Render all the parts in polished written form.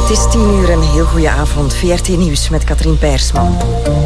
Het is 10:00 en heel goede avond. VRT Nieuws met Katrien Peirsman.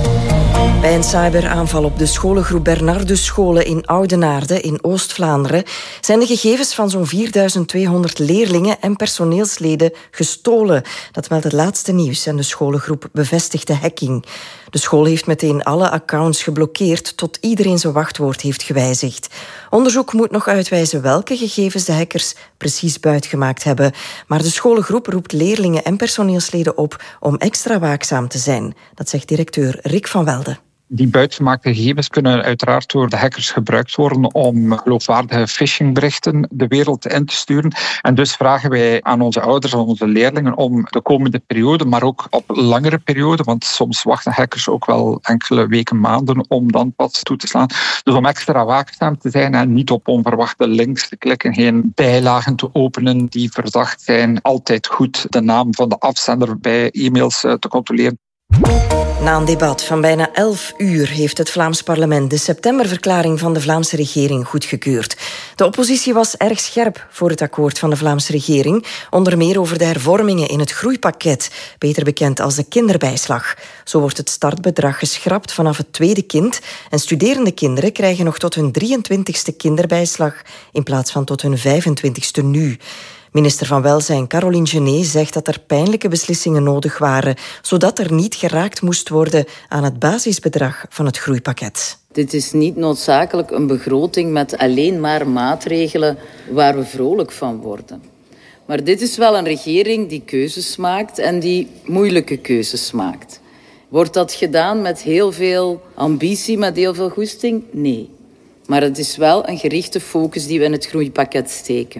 Bij een cyberaanval op de scholengroep Bernardus Scholen in Oudenaarde in Oost-Vlaanderen zijn de gegevens van zo'n 4200 leerlingen en personeelsleden gestolen. Dat meldt het laatste nieuws en de scholengroep bevestigt de hacking. De school heeft meteen alle accounts geblokkeerd tot iedereen zijn wachtwoord heeft gewijzigd. Onderzoek moet nog uitwijzen welke gegevens de hackers precies buitgemaakt hebben. Maar de scholengroep roept leerlingen en personeelsleden op om extra waakzaam te zijn. Dat zegt directeur Rick van Welde. Die buitgemaakte gegevens kunnen uiteraard door de hackers gebruikt worden om geloofwaardige phishingberichten de wereld in te sturen. En dus vragen wij aan onze ouders en onze leerlingen om de komende periode, maar ook op langere periode, want soms wachten hackers ook wel enkele weken, maanden om dan pas toe te slaan. Dus om extra waakzaam te zijn en niet op onverwachte links te klikken, geen bijlagen te openen die verdacht zijn. Altijd goed de naam van de afzender bij e-mails te controleren. Na een debat van bijna 11 uur heeft het Vlaams parlement de septemberverklaring van de Vlaamse regering goedgekeurd. De oppositie was erg scherp voor het akkoord van de Vlaamse regering, onder meer over de hervormingen in het groeipakket, beter bekend als de kinderbijslag. Zo wordt het startbedrag geschrapt vanaf het tweede kind en studerende kinderen krijgen nog tot hun 23e kinderbijslag in plaats van tot hun 25e nu. Minister van Welzijn Caroline Genet zegt dat er pijnlijke beslissingen nodig waren, zodat er niet geraakt moest worden aan het basisbedrag van het groeipakket. Dit is niet noodzakelijk een begroting met alleen maar maatregelen waar we vrolijk van worden. Maar dit is wel een regering die keuzes maakt en die moeilijke keuzes maakt. Wordt dat gedaan met heel veel ambitie, met heel veel goesting? Nee. Maar het is wel een gerichte focus die we in het groeipakket steken.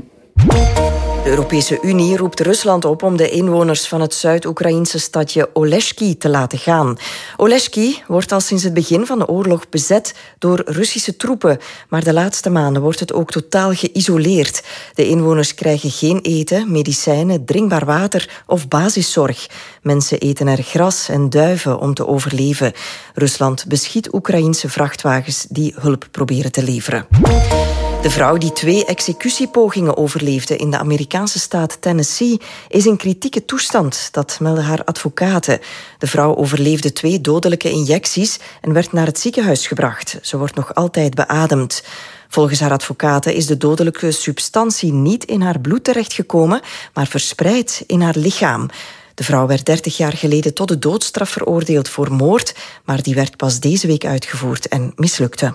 De Europese Unie roept Rusland op om de inwoners van het Zuid-Oekraïnse stadje Oleshki te laten gaan. Oleshki wordt al sinds het begin van de oorlog bezet door Russische troepen, maar de laatste maanden wordt het ook totaal geïsoleerd. De inwoners krijgen geen eten, medicijnen, drinkbaar water of basiszorg. Mensen eten er gras en duiven om te overleven. Rusland beschiet Oekraïense vrachtwagens die hulp proberen te leveren. De vrouw die 2 executiepogingen overleefde in de Amerikaanse staat Tennessee is in kritieke toestand, dat melden haar advocaten. De vrouw overleefde 2 dodelijke injecties en werd naar het ziekenhuis gebracht. Ze wordt nog altijd beademd. Volgens haar advocaten is de dodelijke substantie niet in haar bloed terechtgekomen, maar verspreid in haar lichaam. De vrouw werd 30 jaar geleden tot de doodstraf veroordeeld voor moord, maar die werd pas deze week uitgevoerd en mislukte.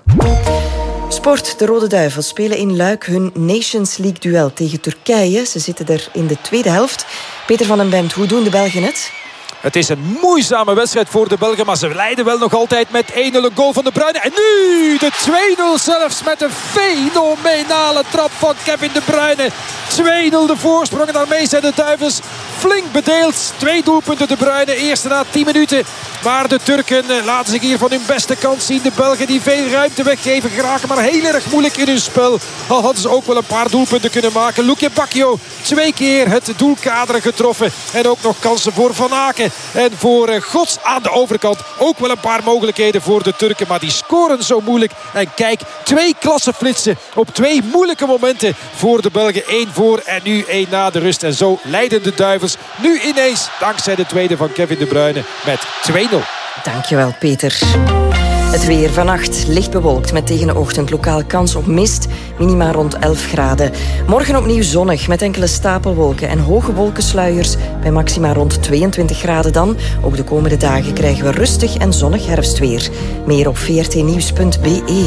Sport. De Rode Duivels spelen in Luik hun Nations League-duel tegen Turkije. Ze zitten er in de tweede helft. Peter van den Bemt, hoe doen de Belgen het? Het is een moeizame wedstrijd voor de Belgen, maar ze leiden wel nog altijd met 1-0 een goal van De Bruyne. En nu de 2-0 zelfs met een fenomenale trap van Kevin De Bruyne. 2-0 de voorsprong en daarmee zijn de Duivels flink bedeeld. 2 doelpunten De Bruyne, eerste na 10 minuten. Maar de Turken laten zich hier van hun beste kant zien. De Belgen die veel ruimte weggeven geraken, maar heel erg moeilijk in hun spel. Al hadden ze ook wel een paar doelpunten kunnen maken. Luke Bacchio 2 keer het doelkader getroffen. En ook nog kansen voor Van Aken. En voor Gods aan de overkant ook wel een paar mogelijkheden voor de Turken. Maar die scoren zo moeilijk. En kijk, 2 klassenflitsen op 2 moeilijke momenten voor de Belgen. 1 voor en nu 1 na de rust. En zo leiden de Duivels nu ineens, dankzij de tweede van Kevin De Bruyne, met 2-0. Dankjewel, Peter. Het weer vannacht licht bewolkt met tegen de ochtend lokaal kans op mist. Minima rond 11 graden. Morgen opnieuw zonnig met enkele stapelwolken en hoge wolkensluiers bij maxima rond 22 graden dan. Ook de komende dagen krijgen we rustig en zonnig herfstweer. Meer op vrtnieuws.be.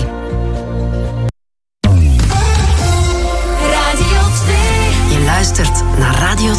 Je luistert naar Radio